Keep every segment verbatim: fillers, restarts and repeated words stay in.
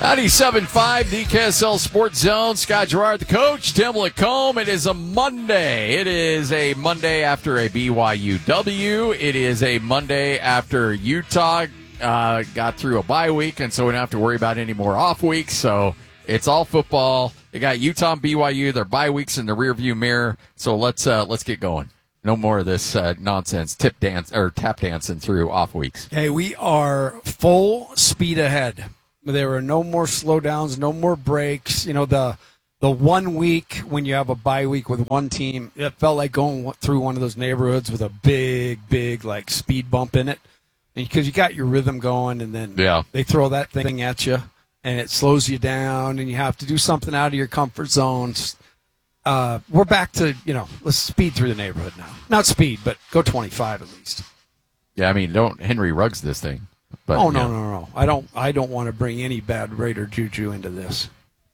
ninety-seven point five, the K S L Sports Zone. Scott Gerard, the coach. Tim Lacombe. It is a Monday. It is a Monday after a B Y U W. It is a Monday after Utah uh, got through a bye week, and so we don't have to worry about any more off weeks. So it's all football. They got Utah and B Y U. Their bye weeks in the rearview mirror. So let's uh, let's get going. No more of this uh, nonsense tip dance or tap dancing through off weeks. Hey, we are full speed ahead. There are no more slowdowns, no more breaks. You know, the the one week when you have a bye week with one team, it felt like going through one of those neighborhoods with a big, big, like, speed bump in it. Because you got your rhythm going, and then yeah. they throw that thing at you, and it slows you down, and you have to do something out of your comfort zones. Uh, we're back to, you know, let's speed through the neighborhood now. Not speed, but go twenty-five at least. Yeah, I mean, don't Henry Ruggs this thing. But, oh no, you know. no, no! I don't. I don't want to bring any bad Raider juju into this.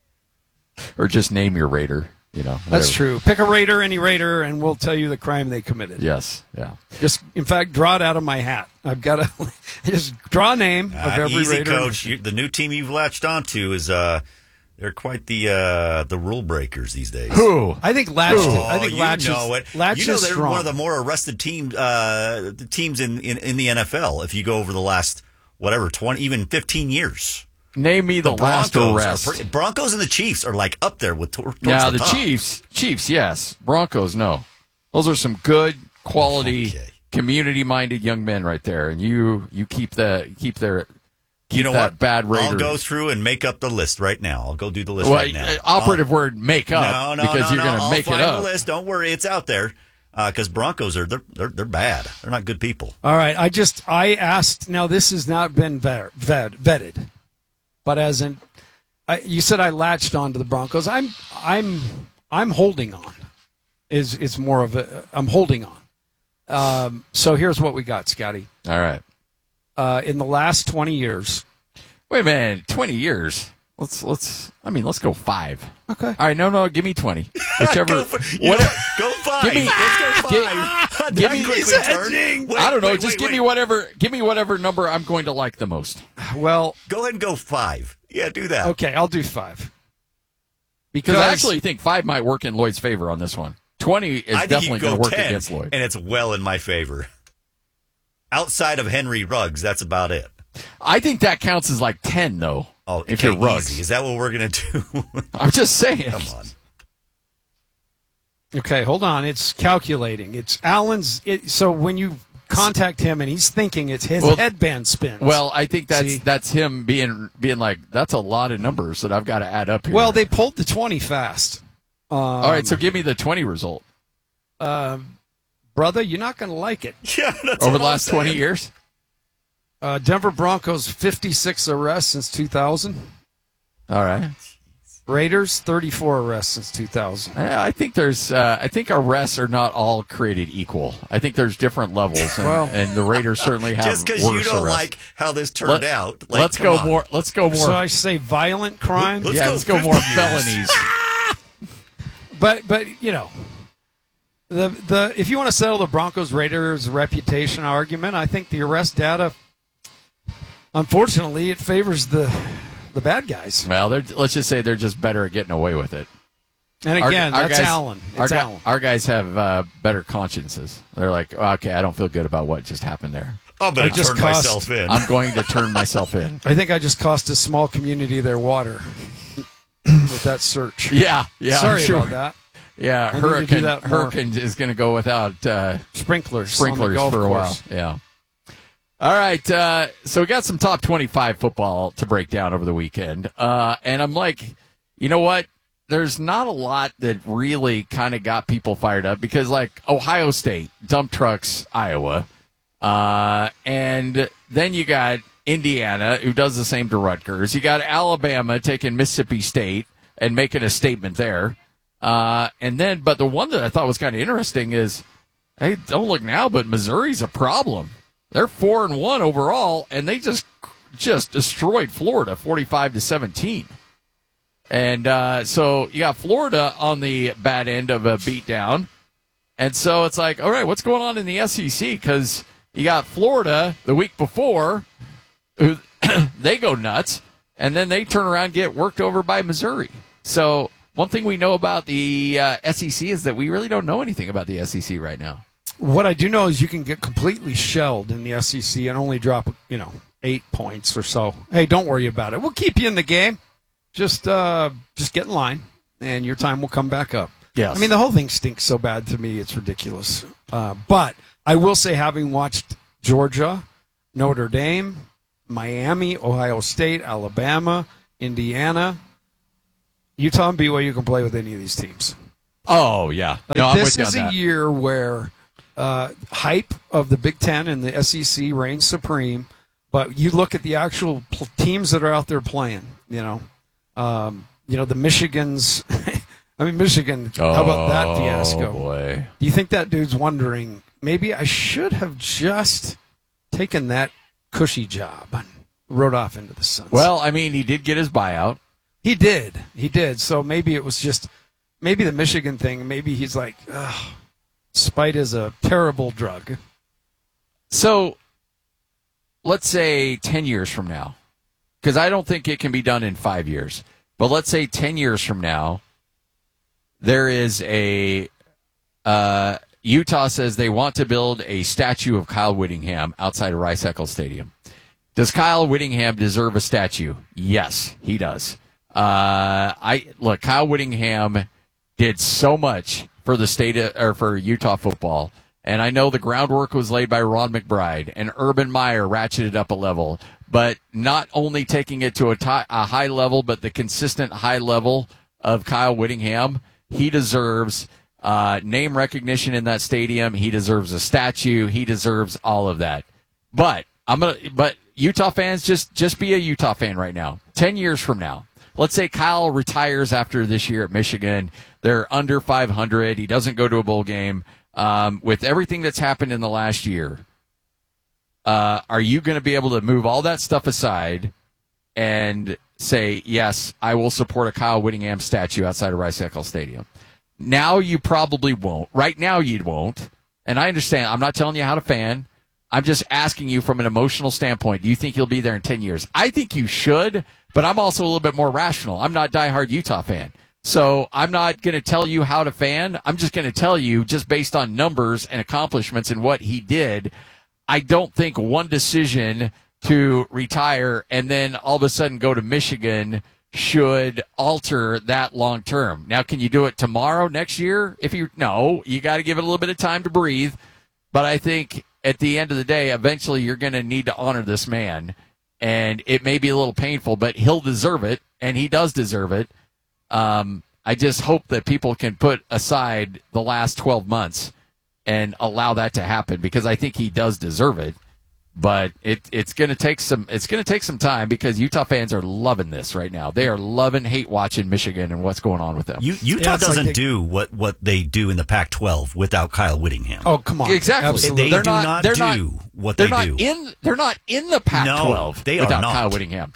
Or just name your Raider. You know, whatever. That's true. Pick a Raider, any Raider, and we'll tell you the crime they committed. Yes, yeah. Just, in fact, draw it out of my hat. I've got to just draw a name uh, of every easy, Raider. Coach. You, the new team you've latched onto is uh, they're quite the uh, the rule breakers these days. Who? I think Latch. Oh, I think you Latch know is, it. Latch you know is they're strong. one of the more arrested team uh, teams in, in, in the N F L. If you go over the last whatever twenty, even fifteen years. Name me the, the last arrest. Pretty, Broncos and the Chiefs are like up there with. Tor- yeah, the, the top. Chiefs. Chiefs, yes. Broncos, no. Those are some good quality, okay. community-minded young men right there, and you you keep the keep their keep you know that what? bad Raider. I'll go through and make up the list right now. I'll go do the list well, right now. Operative I'll, word make up no, no, because no, you're no. going to I'll make find it up. The list. Don't worry, it's out there. Because uh, Broncos are they're, they're they're bad. They're not good people. All right, I just I asked. Now this has not been vet, vet, vetted, but as in, I, you said I latched onto the Broncos. I'm I'm I'm holding on. Is it's more of a I'm holding on. Um, so here's what we got, Scotty. All right. Uh, in the last twenty years. Wait a minute, twenty years. Let's let's. I mean, let's go five. Okay. All right. No, no. Give me twenty. Whichever. go, for, what, know, go five. Give me, let's go five. Give, give me. Wait, I don't know. wait, just wait, give wait. me whatever. Give me whatever number I'm going to like the most. Well, go ahead and go five. Yeah, do that. Okay, I'll do five. Because I actually think five might work in Lloyd's favor on this one. Twenty is I think definitely going to work ten, against Lloyd, and it's well in my favor. Outside of Henry Ruggs, that's about it. I think that counts as like ten, though. Oh, if okay, you're Ruggs, easy. Is that what we're going to do? I'm just saying. Come on. Okay, hold on. It's calculating. It's Allen's. It, so when you contact him and he's thinking it's his well, headband spins. Well, I think that's See? that's him being being like, that's a lot of numbers that I've got to add up here. Well, they pulled the twenty fast. Um, All right, so give me the twenty result. Um, brother, you're not going to like it. Yeah, that's over what the last I'm saying. twenty years. Uh, Denver Broncos fifty-six arrests since two thousand. All right. Raiders thirty-four arrests since two thousand. I think there's. Uh, I think arrests are not all created equal. I think there's different levels, and, Well, and the Raiders certainly have Just because worse you don't arrests. like how this turned Let, out. Like, let's come go on. more. Let's go more. So I say violent crime. Let's yeah, go let's go more fifty years. felonies. But but you know, the the if you want to settle the Broncos Raiders reputation argument, I think the arrest data, unfortunately, it favors the the bad guys. Well, they're, let's just say they're just better at getting away with it. And again, Our- our that's guys- Allen. Our, It's gu- Allen. our guys have uh, better consciences. They're like, oh, okay, I don't feel good about what just happened there. I'm going I to just turn cost- myself in. I'm going to turn myself in. I think I just cost a small community their water with that search. Yeah, yeah. I'm Sorry sure. about that. Yeah, I need to do Hurricane, that more. Hurricane is going to go without uh, Sprinklers, sprinklers on the golf for a course. while. Yeah. All right, uh, so we got some top twenty-five football to break down over the weekend, uh, and I'm like, you know what? There's not a lot that really kind of got people fired up because, like, Ohio State dump trucks Iowa, uh, and then you got Indiana who does the same to Rutgers. You got Alabama taking Mississippi State and making a statement there, uh, and then, but the one that I thought was kind of interesting is, hey, don't look now, but Missouri's a problem. They're four and one overall, and they just just destroyed Florida, forty-five to seventeen. And uh, so you got Florida on the bad end of a beatdown, and so it's like, all right, what's going on in the S E C? Because you got Florida the week before, who they go nuts, and then they turn around and get worked over by Missouri. So one thing we know about the uh, S E C is that we really don't know anything about the S E C right now. What I do know is you can get completely shelled in the S E C and only drop, you know, eight points or so. Hey, don't worry about it. We'll keep you in the game. Just uh, just get in line, and your time will come back up. Yes. I mean, the whole thing stinks so bad to me, it's ridiculous. Uh, but I will say, having watched Georgia, Notre Dame, Miami, Ohio State, Alabama, Indiana, Utah and B Y U can play with any of these teams. Oh, yeah. Like, no, I'm this with you is on a that. year where uh, hype of the Big Ten and the S E C reigns supreme, but you look at the actual pl- teams that are out there playing, you know, um, you know, the Michigans. I mean, Michigan, how about that fiasco? Oh, boy. Do you think that dude's wondering, maybe I should have just taken that cushy job and rode off into the sunset? Well, I mean, he did get his buyout. He did. He did. So maybe it was just, maybe the Michigan thing, maybe he's like, ugh, spite is a terrible drug. So let's say ten years from now, because I don't think it can be done in five years, but let's say ten years from now, there is a, uh, Utah says they want to build a statue of Kyle Whittingham outside of Rice-Eccles Stadium. Does Kyle Whittingham deserve a statue? Yes, he does. Uh, I look, Kyle Whittingham did so much for the state of, or for Utah football, and I know the groundwork was laid by Ron McBride, and Urban Meyer ratcheted up a level, but not only taking it to a, t- a high level, but the consistent high level of Kyle Whittingham. He deserves uh, name recognition in that stadium. He deserves a statue. He deserves all of that. But I'm gonna. But Utah fans, just just be a Utah fan right now. Ten years from now, let's say Kyle retires after this year at Michigan. They're under five hundred. He doesn't go to a bowl game. Um, with everything that's happened in the last year, uh, are you going to be able to move all that stuff aside and say, yes, I will support a Kyle Whittingham statue outside of Rice-Eccles Stadium? Now you probably won't. Right now you won't. And I understand. I'm not telling you how to fan. I'm just asking you from an emotional standpoint. Do you think you'll be there in ten years? I think you should, but I'm also a little bit more rational. I'm not a diehard Utah fan. So I'm not going to tell you how to fan. I'm just going to tell you, just based on numbers and accomplishments and what he did, I don't think one decision to retire and then all of a sudden go to Michigan should alter that long term. Now, can you do it tomorrow, next year? If you no, you got to give it a little bit of time to breathe. But I think at the end of the day, eventually you're going to need to honor this man, and it may be a little painful, but he'll deserve it, and he does deserve it. Um, I just hope that people can put aside the last twelve months and allow that to happen, because I think he does deserve it. But it, it's going to take some. It's going to take some time, because Utah fans are loving this right now. They are loving, hate watching Michigan and what's going on with them. U- Utah Yeah, it's doesn't like they- do what, what they do in the Pac twelve without Kyle Whittingham. Oh, come on. Exactly. Absolutely. They They're do not- not, they're do not- what They're they not do. in. They're not in the Pac twelve No, they are without not. Kyle Whittingham.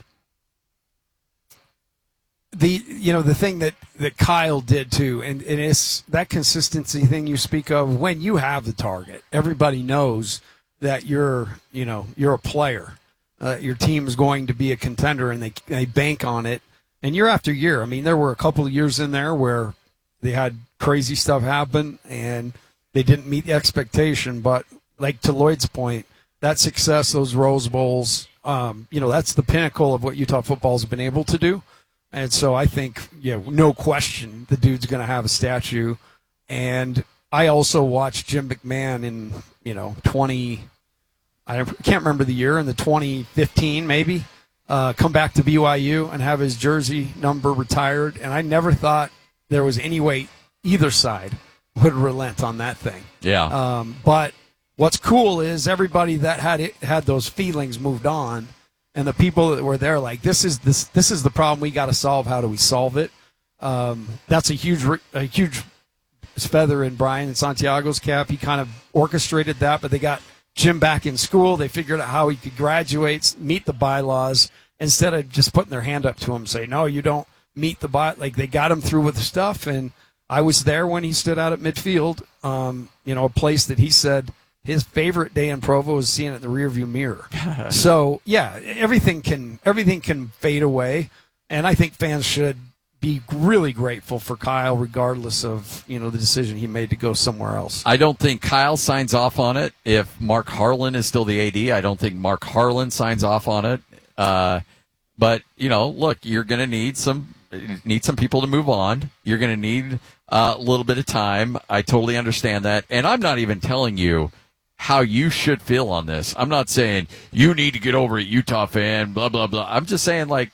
The you know the thing that, that Kyle did too, and, and it's that consistency thing you speak of. When you have the target, everybody knows that you're you know you're a player. Uh, your team is going to be a contender, and they they bank on it. And year after year, I mean, there were a couple of years in there where they had crazy stuff happen, and they didn't meet the expectation. But like to Lloyd's point, that success, those Rose Bowls, um, you know, that's the pinnacle of what Utah football has been able to do. And so I think, yeah, no question, the dude's going to have a statue. And I also watched Jim McMahon in, you know, twenty, I can't remember the year, in the twenty fifteen maybe, uh, come back to B Y U and have his jersey number retired. And I never thought there was any way either side would relent on that thing. Yeah. Um, but what's cool is everybody that had it, had those feelings moved on. And the people that were there, like, this is this this is the problem we got to solve. How do we solve it? Um, that's a huge a huge feather in Brian and Santiago's cap. He kind of orchestrated that, but they got Jim back in school. They figured out how he could graduate, meet the bylaws, instead of just putting their hand up to him, say, no, you don't meet the by. Like, they got him through with the stuff. And I was there when he stood out at midfield. Um, you know, a place that he said his favorite day in Provo was seeing it in the rearview mirror. So yeah, everything can everything can fade away, and I think fans should be really grateful for Kyle, regardless of you know the decision he made to go somewhere else. I don't think Kyle signs off on it if Mark Harlan is still the A D. I don't think Mark Harlan signs off on it. Uh, but you know, look, you're going to need some need some people to move on. You're going to need uh, a little bit of time. I totally understand that, and I'm not even telling you how you should feel on this. I'm not saying you need to get over it, Utah fan, blah, blah, blah. I'm just saying, like,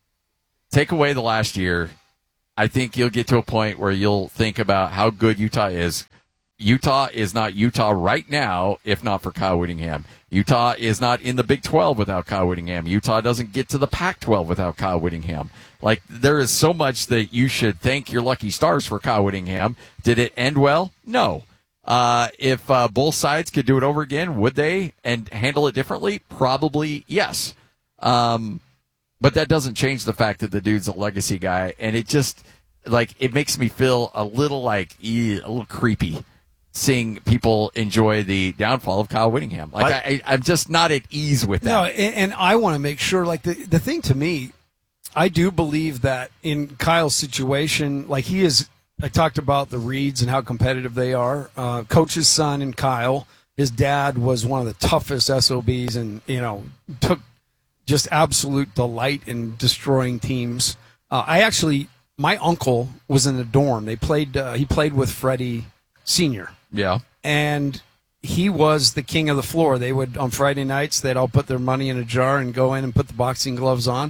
take away the last year. I think you'll get to a point where you'll think about how good Utah is. Utah is not Utah right now if not for Kyle Whittingham. Utah is not in the Big twelve without Kyle Whittingham. Utah doesn't get to the Pac twelve without Kyle Whittingham. Like, there is so much that you should thank your lucky stars for Kyle Whittingham. Did it end well? No. Uh, if uh, both sides could do it over again, would they and handle it differently? Probably yes. Um, but that doesn't change the fact that the dude's a legacy guy, and it just like it makes me feel a little like eh, a little creepy seeing people enjoy the downfall of Kyle Whittingham. Like I, I, I'm just not at ease with that. No, and, and I want to make sure. Like the the thing to me, I do believe that in Kyle's situation, like he is. I talked about the Reeds and how competitive they are. Uh, Coach's son and Kyle, his dad was one of the toughest S O Bs and, you know, took just absolute delight in destroying teams. Uh, I actually, my uncle was in the dorm. They played, uh, he played with Freddie Senior Yeah. And he was the king of the floor. They would, on Friday nights, they'd all put their money in a jar and go in and put the boxing gloves on.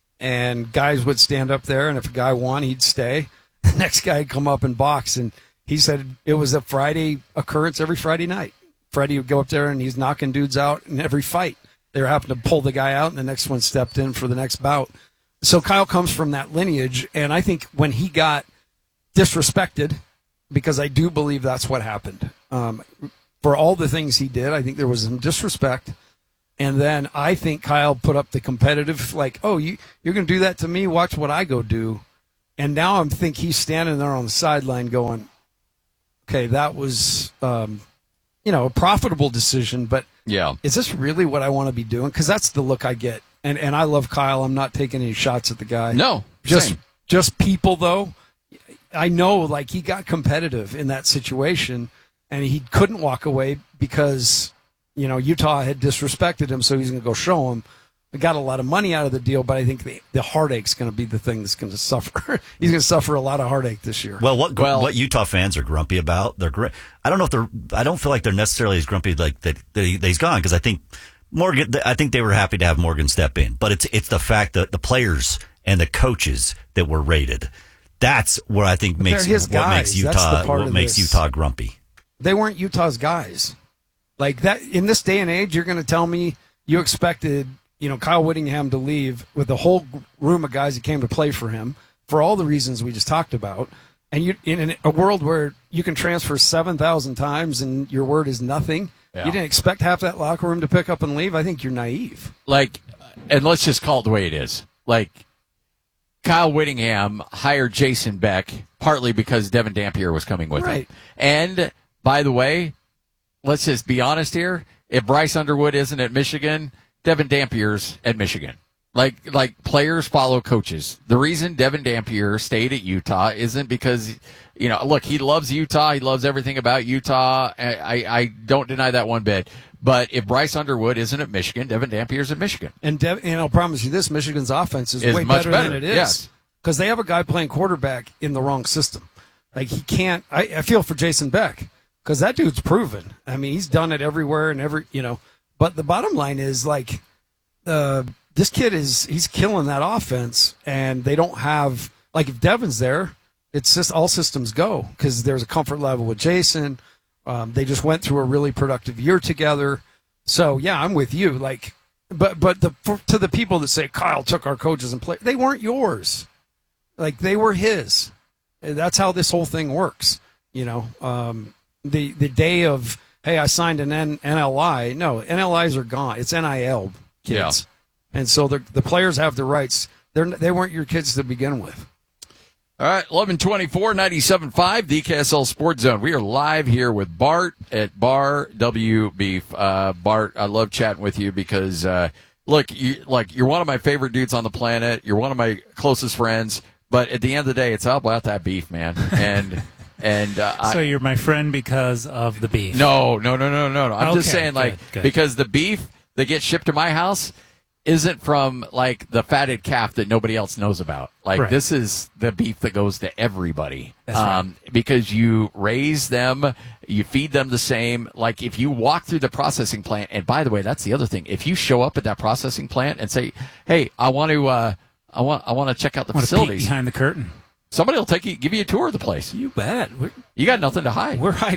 And guys would stand up there, and if a guy won, he'd stay. The next guy would come up and box, and he said it was a Friday occurrence every Friday night. Freddie would go up there, and he's knocking dudes out in every fight. They were having to pull the guy out, and the next one stepped in for the next bout. So Kyle comes from that lineage, and I think when he got disrespected, because I do believe that's what happened, um, for all the things he did, I think there was some disrespect. And then I think Kyle put up the competitive, like, oh, you, you're going to do that to me? Watch what I go do. And now I think he's standing there on the sideline going, okay, that was, um, you know, a profitable decision, but yeah, is this really what I want to be doing? Because that's the look I get. And and I love Kyle. I'm not taking any shots at the guy. No, just same. just people, though. I know, like, he got competitive in that situation, and he couldn't walk away because, you know, Utah had disrespected him, so he's going to go show him. I got a lot of money out of the deal, but I think the, the heartache's going to be the thing that's going to suffer. He's going to suffer a lot of heartache this year. Well, what Well- what Utah fans are grumpy about? They're gr- I don't know if they're. I don't feel like they're necessarily as grumpy like that, that, he, that he's gone, because I think Morgan. I think they were happy to have Morgan step in, but it's it's the fact that the players and the coaches that were rated. That's what I think makes they're his what guys. makes That's Utah the part what of makes this. Utah grumpy. They weren't Utah's guys. Like that in this day and age, you're going to tell me you expected, you know, Kyle Whittingham to leave with the whole room of guys that came to play for him for all the reasons we just talked about. And you in a world where you can transfer seven thousand times and your word is nothing, Yeah. you didn't expect half that locker room to pick up and leave. I think you're naive. Like, and let's just call it the way it is. Like, Kyle Whittingham hired Jason Beck partly because Devin Dampier was coming with Right. him. And by the way, let's just be honest here. If Bryce Underwood isn't at Michigan, Devin Dampier's at Michigan. Like, like players follow coaches. The reason Devin Dampier stayed at Utah isn't because, you know, look, he loves Utah. He loves everything about Utah. I, I, I don't deny that one bit. But if Bryce Underwood isn't at Michigan, Devin Dampier's at Michigan. And, De- and I'll promise you this, Michigan's offense is, Is way much better, better, than it is. yes. Because they have a guy playing quarterback in the wrong system. Like, he can't – I feel for Jason Beck because that dude's proven. I mean, he's done it everywhere and every – you know. But the bottom line is, like, uh, this kid is – he's killing that offense, and they don't have – like, if Devin's there, it's just all systems go because there's a comfort level with Jason. Um, they just went through a really productive year together. So, yeah, I'm with you. Like, but but the for, to the people that say Kyle took our coaches and played, they weren't yours. Like, they were his. And that's how this whole thing works. You know, um, the the day of, hey, I signed an N- NLI. No, N L Is are gone. It's N I L kids. And so the the players have the rights. They're they weren't your kids to begin with. All right, eleven twenty-four, ninety-seven point five, the K S L Sports Zone. We are live here with Bart at Bar W Beef. Uh, Bart, I love chatting with you because, uh, look, you, like you're one of my favorite dudes on the planet. You're one of my closest friends. But at the end of the day, it's all about that beef, man. And and uh, so I, you're my friend because of the beef. no, no, no, no, no, no. I'm just Okay, saying, like, good, good. because the beef that gets shipped to my house isn't from like the fatted calf that nobody else knows about. Like Right. this is the beef that goes to everybody. That's right. um, because you raise them, you feed them the same. Like if you walk through the processing plant, and by the way, that's the other thing. If you show up at that processing plant and say, "Hey, I want to, uh, I want, I want to check out the Want to peek facilities," behind the curtain? somebody will take you, give you a tour of the place. You bet. We're, You got nothing to hide. we're high